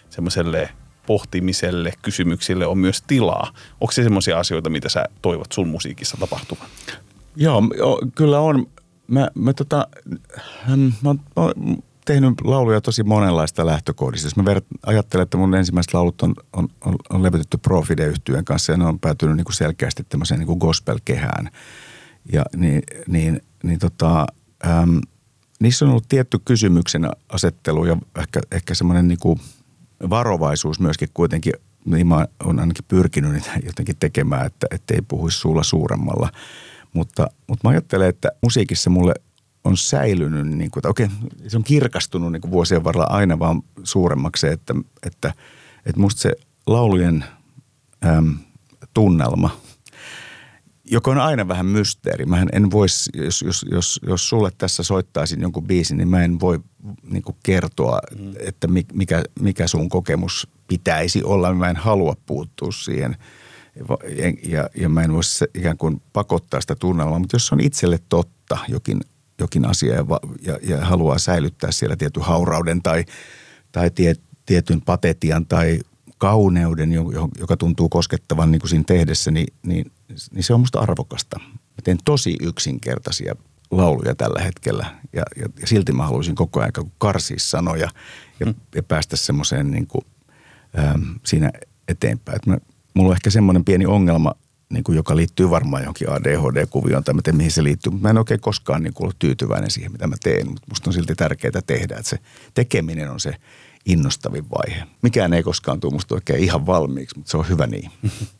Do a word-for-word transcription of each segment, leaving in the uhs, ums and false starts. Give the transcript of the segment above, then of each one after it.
semmoiselle pohtimiselle, kysymyksille on myös tilaa. Onko se semmoisia asioita, mitä sä toivot sun musiikissa tapahtuvan? Joo, kyllä on. Mä, mä, tota, mä, oon, mä oon tehnyt lauluja tosi monenlaista lähtökohdista. Jos mä vert, ajattelen, että mun ensimmäiset laulut on, on, on, on levytetty Profide-yhtyeen kanssa ja ne on päätynyt niin kuin selkeästi tämmöiseen niin kuin gospel-kehään. Ja niin, niin, niin tota, äm, niissä on ollut tietty kysymyksen asettelu ja ehkä, ehkä semmoinen niin kuin varovaisuus myöskin kuitenkin, niin mä oon ainakin pyrkinyt niitä jotenkin tekemään, että ettei puhuisi suulla suuremmalla. Mutta, mutta mä ajattelen, että musiikissa mulle on säilynyt, niin kuin, että okei, se on kirkastunut niin kuin vuosien varrella aina vaan suuremmaksi, että, että, että musta se laulujen äm, tunnelma, joka on aina vähän mysteeri. Mä en voisi, jos, jos, jos, jos sulle tässä soittaisin jonkun biisin, niin mä en voi niin kuin kertoa, mm. että mikä, mikä sun kokemus pitäisi olla. Mä en halua puuttua siihen ja, ja, ja mä en voi ikään kuin pakottaa sitä tunnelmaa, mutta jos on itselle totta jokin, jokin asia ja, ja, ja haluaa säilyttää siellä tietyn haurauden tai, tai tie, tietyn patetian tai kauneuden, joka tuntuu koskettavan niin kuin siinä tehdessä, niin, niin, niin se on musta arvokasta. Mä teen tosi yksinkertaisia lauluja tällä hetkellä ja, ja, ja silti mä haluaisin koko ajan karsia sanoja ja, hmm. ja päästä semmoiseen niin kuin, ähm, siinä eteenpäin. Et mä, mulla on ehkä semmoinen pieni ongelma, niin kuin, joka liittyy varmaan johonkin A D H D-kuvioon tai mä tiedän, mihin se liittyy, mutta mä en oikein koskaan niin kuin, ollut tyytyväinen siihen, mitä mä teen, mutta musta on silti tärkeää tehdä, että se tekeminen on se innostavin vaihe. Mikään ei koskaan tule musta oikein ihan valmiiksi, mutta se on hyvä niin.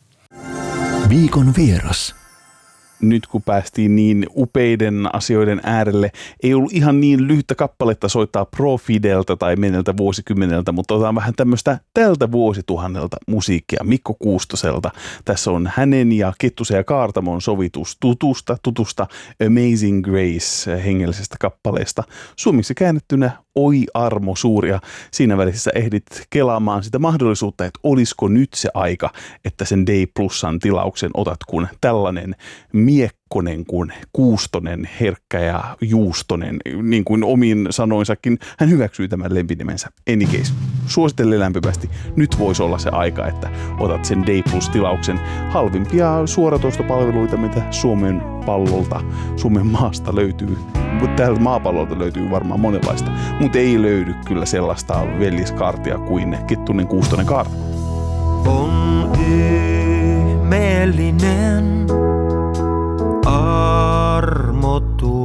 Viikon vieras. Nyt kun päästiin niin upeiden asioiden äärelle, ei ollut ihan niin lyhyttä kappaletta soittaa Profideltä tai meneltä vuosikymmeneltä, mutta otetaan vähän tämmöistä tältä vuosituhannelta musiikkia Mikko Kuustoselta. Tässä on hänen ja Kettusen ja Kaartamon sovitus tutusta, tutusta Amazing Grace hengellisestä kappaleesta. Suomeksi käännettynä Oi armo suuria. Siinä välissä ehdit kelaamaan sitä mahdollisuutta, että olisiko nyt se aika, että sen D Plusan tilauksen otat, kun tällainen miekkonen kuin Kuustonen, herkkä ja juustonen, niin kuin omin sanoinsakin, hän hyväksyy tämän lempinimensä. Any case, suosittelen lämpimästi. Nyt voisi olla se aika, että otat sen D Plus-tilauksen. Halvimpia suoratoistopalveluita, mitä Suomen pallolta, Suomen maasta löytyy. Täältä maapallolta löytyy varmaan monenlaista, mutta ei löydy kyllä sellaista veljeskaartia kuin Kettunen, Kuustonen, Kaartamo. On ihmeellinen armo tuo.